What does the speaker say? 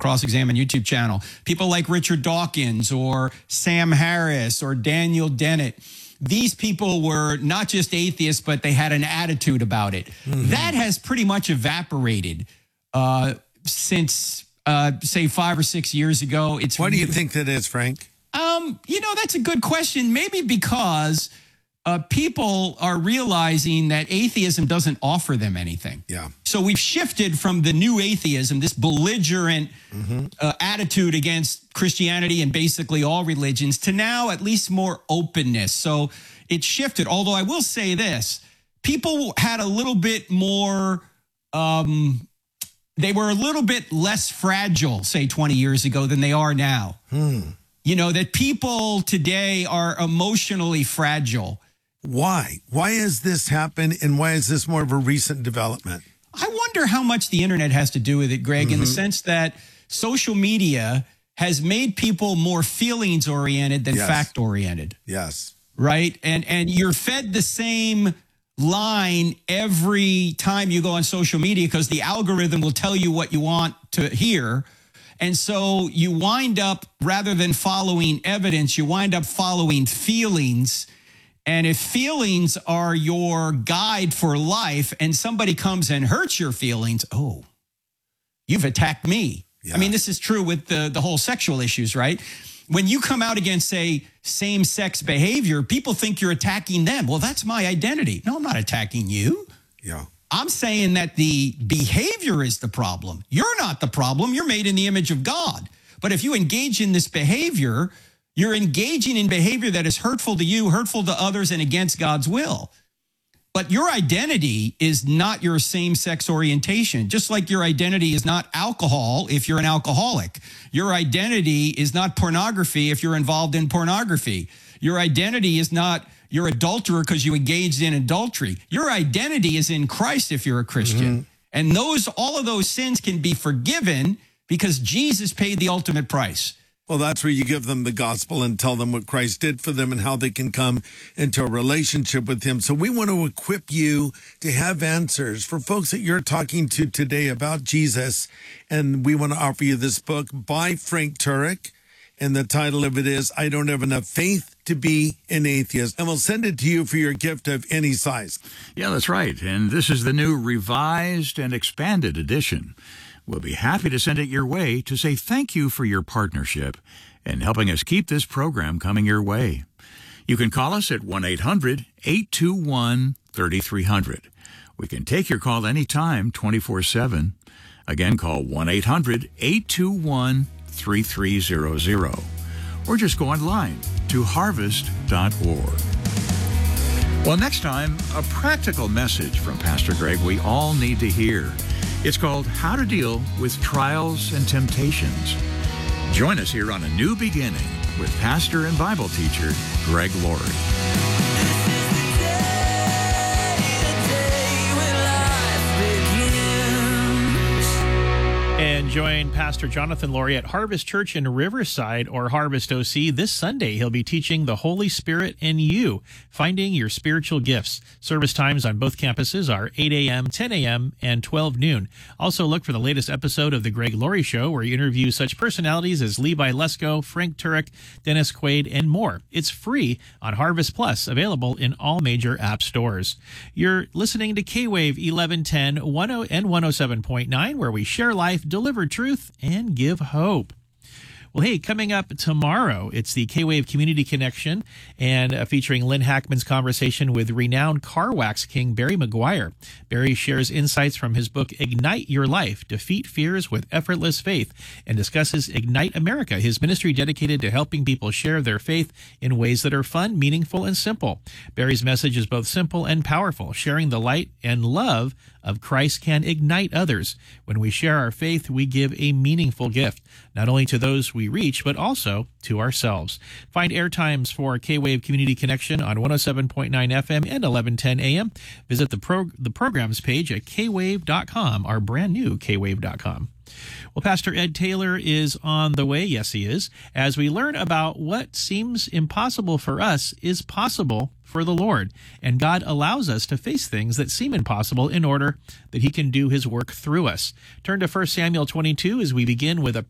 Cross-Examine YouTube channel. People like Richard Dawkins or Sam Harris or Daniel Dennett. These people were not just atheists, but they had an attitude about it. That has pretty much evaporated since, say, 5 or 6 years ago. Why do you think that is, Frank? That's a good question. Maybe because people are realizing that atheism doesn't offer them anything. Yeah. So we've shifted from the new atheism, this belligerent attitude against Christianity and basically all religions, to now at least more openness. So it shifted. Although I will say this, people had a little bit more, they were a little bit less fragile, say 20 years ago than they are now. That people today are emotionally fragile. Why? Why has this happened, and why is this more of a recent development? I wonder how much the internet has to do with it, Greg, in the sense that social media has made people more feelings-oriented than fact-oriented. Yes. Right? And you're fed the same line every time you go on social media because the algorithm will tell you what you want to hear. And so you wind up, rather than following evidence, you wind up following feelings. And if feelings are your guide for life and somebody comes and hurts your feelings, oh, you've attacked me. Yeah. I mean, this is true with the whole sexual issues, right? When you come out against, say, same-sex behavior, people think you're attacking them. Well, that's my identity. No, I'm not attacking you. Yeah. I'm saying that the behavior is the problem. You're not the problem. You're made in the image of God. But if you engage in this behavior, you're engaging in behavior that is hurtful to you, hurtful to others, and against God's will. But your identity is not your same-sex orientation, just like your identity is not alcohol if you're an alcoholic. Your identity is not pornography if you're involved in pornography. Your identity is not you're adulterer because you engaged in adultery. Your identity is in Christ if you're a Christian. And all of those sins can be forgiven because Jesus paid the ultimate price. Well, that's where you give them the gospel and tell them what Christ did for them and how they can come into a relationship with him. So we want to equip you to have answers for folks that you're talking to today about Jesus. And we want to offer you this book by Frank Turek. And the title of it is, I Don't Have Enough Faith to Be an Atheist. And we'll send it to you for your gift of any size. Yeah, that's right. And this is the new revised and expanded edition. We'll be happy to send it your way to say thank you for your partnership in helping us keep this program coming your way. You can call us at 1-800-821-3300. We can take your call anytime, 24/7. Again, call 1-800-821-3300. Or just go online to harvest.org. Well, next time, a practical message from Pastor Greg we all need to hear. It's called How to Deal with Trials and Temptations. Join us here on A New Beginning with pastor and Bible teacher Greg Laurie. And join Pastor Jonathan Laurie at Harvest Church in Riverside or Harvest OC this Sunday. He'll be teaching the Holy Spirit in You, Finding Your Spiritual Gifts. Service times on both campuses are 8 a.m., 10 a.m., and 12 noon. Also look for the latest episode of The Greg Laurie Show, where he interviews such personalities as Levi Lesko, Frank Turek, Dennis Quaid, and more. It's free on Harvest Plus, available in all major app stores. You're listening to K-Wave 1110 and 107.9, where we share life, deliver truth, and give hope. Well, hey, coming up tomorrow, it's the K-Wave Community Connection, and featuring Lynn Hackman's conversation with renowned car wax king Barry McGuire. Barry shares insights from his book, Ignite Your Life, Defeat Fears with Effortless Faith, and discusses Ignite America, his ministry dedicated to helping people share their faith in ways that are fun, meaningful, and simple. Barry's message is both simple and powerful. Sharing the light and love of Christ can ignite others. When we share our faith, we give a meaningful gift, not only to those we reach, but also to ourselves. Find airtimes for K-Wave Community Connection on 107.9 FM and 1110 AM. Visit the programs page at kwave.com, our brand new kwave.com. Well, Pastor Ed Taylor is on the way. Yes, he is. As we learn about what seems impossible for us is possible for the Lord. And God allows us to face things that seem impossible in order that he can do his work through us. Turn to 1 Samuel 22 as we begin with a